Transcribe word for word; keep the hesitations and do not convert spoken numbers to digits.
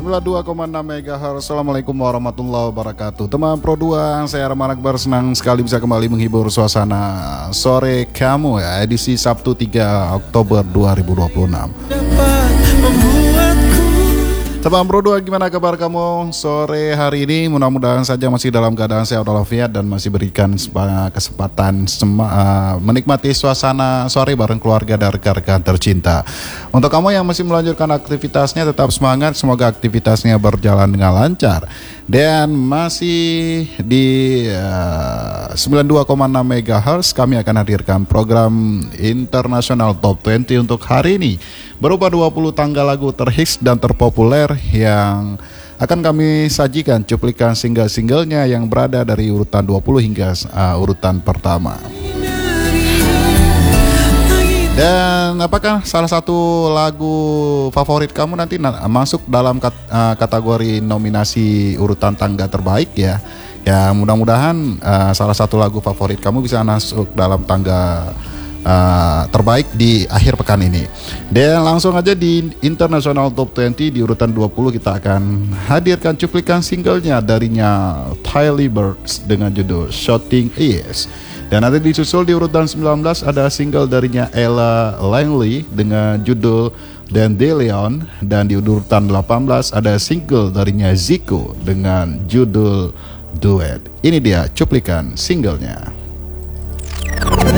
sembilan puluh dua koma enam megahertz. Assalamualaikum warahmatullahi wabarakatuh. Teman Pro dua, saya Arman Akbar, senang sekali bisa kembali menghibur suasana sore kamu ya, edisi Sabtu tiga Oktober dua ribu dua puluh enam. Teman Pro dua, gimana kabar kamu sore hari ini? Mudah-mudahan saja masih dalam keadaan sehat walafiat dan masih berikan kesempatan sema, uh, menikmati suasana sore bareng keluarga dan rekan-rekan tercinta. Untuk kamu yang masih melanjutkan aktivitasnya, tetap semangat, semoga aktivitasnya berjalan dengan lancar. Dan masih di uh, sembilan puluh dua koma enam megahertz kami akan hadirkan program International Top dua puluh untuk hari ini, berupa dua puluh tangga lagu terhits dan terpopuler yang akan kami sajikan cuplikan single-singlenya yang berada dari urutan dua puluh hingga uh, urutan pertama. Dan apakah salah satu lagu favorit kamu nanti masuk dalam kat, uh, kategori nominasi urutan tangga terbaik ya? Ya mudah-mudahan uh, salah satu lagu favorit kamu bisa masuk dalam tangga uh, terbaik di akhir pekan ini. Dan langsung aja di International Top dua puluh di urutan dua puluh kita akan hadirkan cuplikan singlenya darinya Tyler Birds dengan judul Shooting Ears. Dan nanti disusul di urutan sembilan belas ada single darinya Ella Langley dengan judul Dandelion. Dan di urutan delapan belas ada single darinya Zico dengan judul Duet. Ini dia cuplikan singlenya.